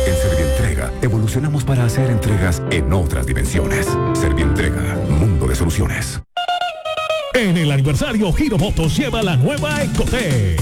En Servientrega evolucionamos para hacer entregas en otras dimensiones. Servientrega, mundo de soluciones. En el aniversario, Giro Motos lleva la nueva Ecotec.